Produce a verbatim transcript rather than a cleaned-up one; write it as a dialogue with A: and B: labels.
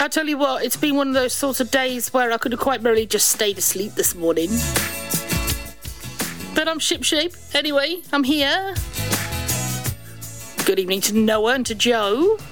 A: I'll tell you what, it's been one of those sorts of days where I could have quite barely just stayed asleep this morning. But I'm shipshape. Anyway, I'm here. Good evening to Noah and to Joe.